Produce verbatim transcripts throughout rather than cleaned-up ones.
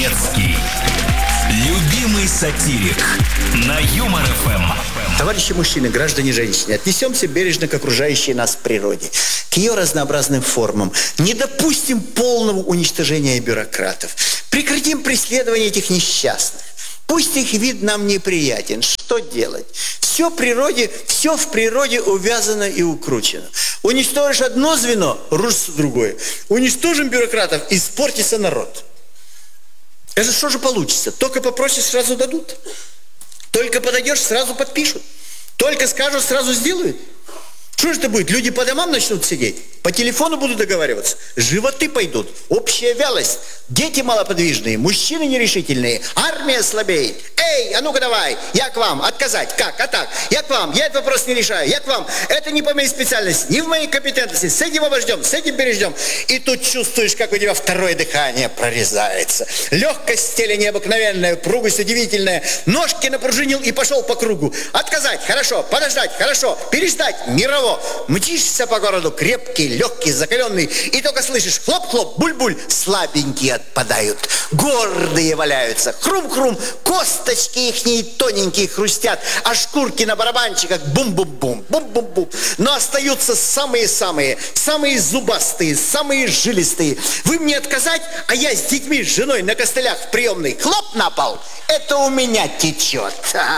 Жванецкий. Любимый сатирик на Юмор эф эм. Товарищи мужчины, граждане женщины, отнесемся бережно к окружающей нас природе, к ее разнообразным формам. Не допустим полного уничтожения бюрократов. Прекратим преследование этих несчастных. Пусть их вид нам неприятен. Что делать? Все в природе, все в природе увязано и укручено. Уничтожишь одно звено, рушится другое. Уничтожим бюрократов, испортится народ. Это что же получится? Только попросишь, сразу дадут. Только подойдешь, сразу подпишут. Только скажут, сразу сделают. Что же это будет? Люди по домам начнут сидеть? По телефону будут договариваться? Животы пойдут, общая вялость, дети малоподвижные, мужчины нерешительные, армия слабеет. Эй, а ну-ка давай, я к вам, отказать, как, а так, я к вам, я этот вопрос не решаю, я к вам, это не по моей специальности, не в моей компетентности, с этим обождем, с этим переждем. И тут чувствуешь, как у тебя второе дыхание прорезается. Легкость в теле необыкновенная, упругость удивительная, ножки напружинил и пошел по кругу. Отказать, хорошо, подождать, хорошо, переждать, мирово. Мчишься по городу, крепкий, легкий, закаленный, и только слышишь хлоп-хлоп, буль-буль, слабенькие отпадают, гордые валяются, хрум-хрум, косточки ихние тоненькие хрустят, а шкурки на барабанчиках бум-бум-бум, бум-бум-бум. Но остаются самые-самые, самые зубастые, самые жилистые. Вы мне отказать, а я с детьми, с женой на костылях в приемной, хлоп на пол, это у меня течет.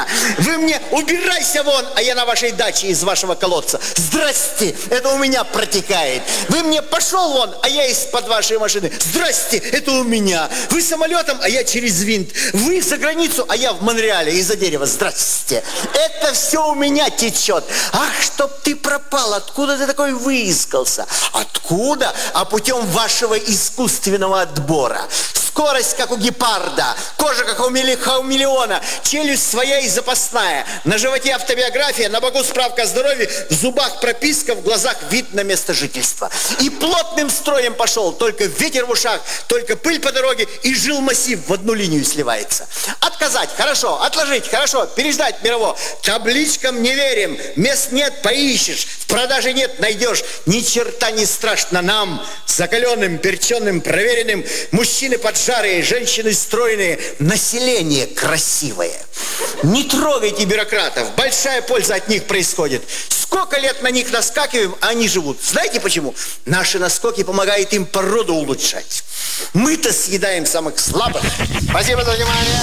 Вы мне убирайся вон, а я на вашей даче из вашего колодца. Здрасте, это у меня протекает. Вы мне пошел вон, а я из-под вашей машины. Здрасте, это у меня. Вы самолетом, а я через винт. Вы за границу, а я в Монреале из-за дерева. Здрасте. Это все у меня течет. Ах, чтоб ты пропал, откуда ты такой выискался? Откуда? А путем вашего искусственного отбора. Скорость, как у гепарда, кожа, как у миллиона, челюсть своя и запасная, на животе автобиография, на боку справка о здоровье, в зубах прописка, в глазах вид на место жительства. И плотным строем пошел, только ветер в ушах, только пыль по дороге, и жилмассив в одну линию сливается. Отказать, хорошо, отложить, хорошо, переждать мирово. Табличкам не верим, мест нет, поищешь, в продаже нет, найдешь. Ни черта не страшно нам, закаленным, перченым, проверенным, мужчины поджарые, женщины стройные, население красивое. Не трогайте бюрократов, большая польза от них происходит. Сколько лет на них наскакиваем, а они живут. Знаете почему? Наши наскоки помогают им породу улучшать. Мы-то съедаем самых слабых. Спасибо за внимание.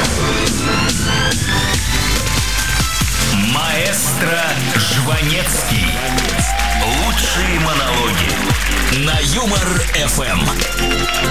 Маэстро Жванецкий. Лучшие монологи на Юмор эф эм.